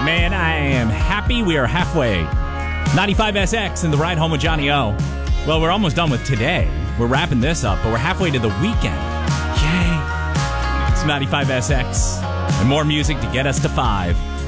Man, I am happy we are halfway. 95SX and the ride home with Johnny O. Well, we're almost done with today. We're wrapping this up, but we're halfway to the weekend. Yay. It's 95SX and more music to get us to 5.